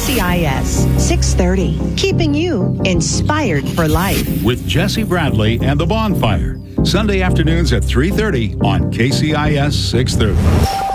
KCIS 630, keeping you inspired for life. With Jesse Bradley and The Bonfire. Sunday afternoons at 3:30 on KCIS 630.